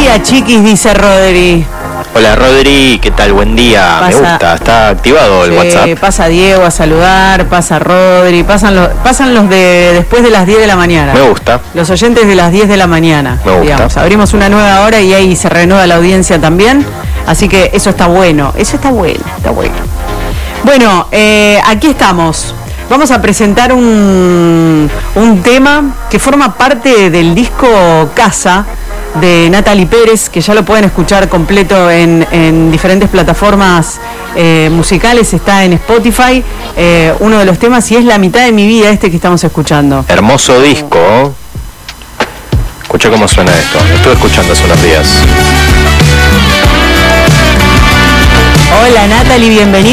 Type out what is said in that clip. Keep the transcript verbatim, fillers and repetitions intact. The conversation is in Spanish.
día, chiquis, dice Rodri. Hola Rodri, ¿qué tal? Buen día. Pasa, me gusta, está activado el sí, WhatsApp. Pasa Diego a saludar, pasa Rodri, pasan los, pasan los de después de las diez de la mañana. Me gusta. Los oyentes de las diez de la mañana. Me gusta. Digamos, abrimos una nueva hora y ahí se renueva la audiencia también. Así que eso está bueno, eso está bueno, está bueno. Bueno, eh, aquí estamos. Vamos a presentar un, un tema que forma parte del disco Casa de Natalie Pérez, que ya lo pueden escuchar completo en, en diferentes plataformas eh, musicales, está en Spotify, eh, uno de los temas, y es La mitad de mi vida, este que estamos escuchando. Hermoso disco. Escucha cómo suena esto, lo estuve escuchando hace unos días. Hola Natalie, bienvenida.